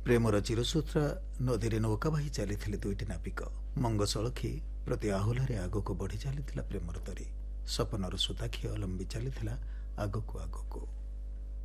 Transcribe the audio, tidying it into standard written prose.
ପ୍ରେମର ଚିରସୂତ୍ରା ନଦୀରେ ନୌକା ବାହି ଚାଲିଥିଲେ ଦୁଇଟି ନାବିକ। ମଙ୍ଗ ସଳଖି ପ୍ରତି ଆହୁଲାରେ ଆଗକୁ ବଢ଼ି ଚାଲିଥିଲା ପ୍ରେମର ତରୀ। ସପନର ସୁତାଖିଅ ଲମ୍ବି ଚାଲିଥିଲା ଆଗକୁ ଆଗକୁ।